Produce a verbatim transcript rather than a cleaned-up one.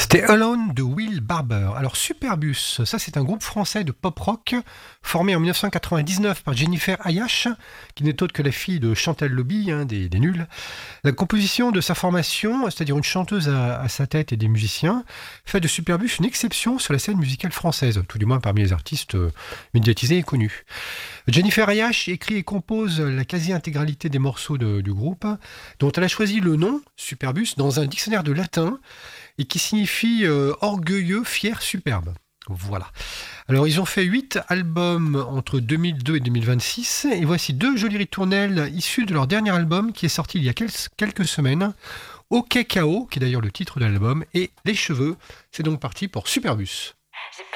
C'était Alone de Will Barber. Alors Superbus, ça c'est un groupe français de pop-rock formé en dix-neuf cent quatre-vingt-dix-neuf par Jennifer Ayash, qui n'est autre que la fille de Chantal Lobby, hein, des, des nuls. La composition de sa formation, c'est-à-dire une chanteuse à, à sa tête et des musiciens, fait de Superbus une exception sur la scène musicale française, tout du moins parmi les artistes euh, médiatisés et connus. Jennifer Ayash écrit et compose la quasi-intégralité des morceaux de, du groupe, dont elle a choisi le nom, Superbus, dans un dictionnaire de latin, et qui signifie euh, orgueilleux, fier, superbe. Voilà. Alors, ils ont fait huit albums entre deux mille deux et deux mille vingt-six, et voici deux jolies ritournelles issues de leur dernier album qui est sorti il y a quelques semaines, OK K O, qui est d'ailleurs le titre de l'album, et Les Cheveux. C'est donc parti pour Superbus.